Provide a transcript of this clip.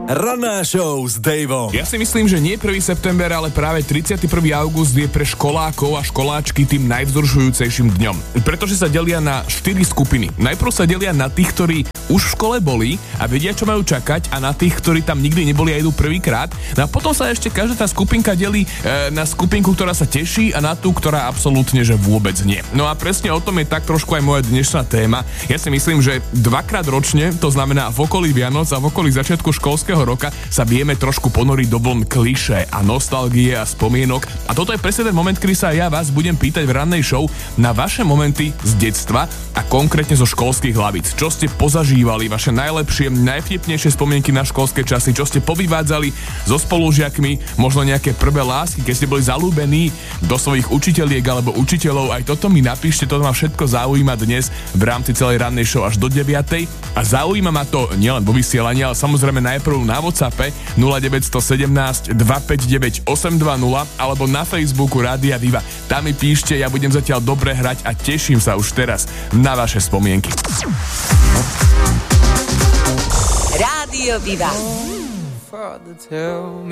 Ranná show s Davom. Ja si myslím, že nie 1. september, ale práve 31. august je pre školákov a školáčky tým najvzrušujúcejším dňom. Pretože sa delia na 4 skupiny. Najprv sa delia na tých, ktorí už v škole boli a vedia, čo majú čakať, a na tých, ktorí tam nikdy neboli a idú prvýkrát. No a potom sa ešte každá tá skupinka delí na skupinku, ktorá sa teší, a na tú, ktorá absolútne že vôbec nie. No a presne o tom je tak trošku aj moja dnešná téma. Ja si myslím, že dvakrát ročne, to znamená v okolí Vianoc a v okolí začiatku školského roka, sa vieme trošku ponoriť do vln klišé a nostalgie a spomienok. A toto je presne ten moment, kedy sa ja vás budem pýtať v rannej show na vaše momenty z detstva a konkrétne zo školských hlavíc. Čo ste pozažívali, vaše najlepšie, najvtipnejšie spomienky na školské časy, čo ste povyvádzali so spolužiakmi, možno nejaké prvé lásky, keď ste boli zalúbení do svojich učiteľiek alebo učiteľov. Aj toto mi napíšte, toto ma všetko zaujíma dnes v rámci celej rannej show až do 9:00. A zaujíma ma to nielen vo vysielaní, ale samozrejme najprv na WhatsAppe 0917 259 820 alebo na Facebooku Rádia Viva. Tam mi píšte, ja budem zatiaľ dobre hrať a teším sa už teraz na vaše spomienky. Rádio Viva.